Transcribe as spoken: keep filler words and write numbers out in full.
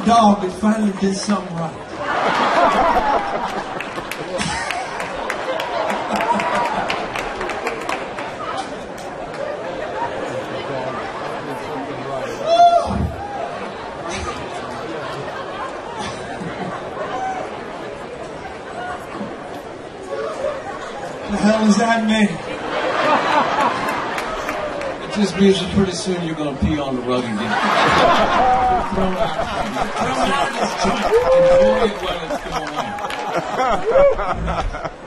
dog that finally did something right. The hell does that mean? It just means that pretty soon you're going to pee on the rug again. Throw it out. Enjoy it while it's going on.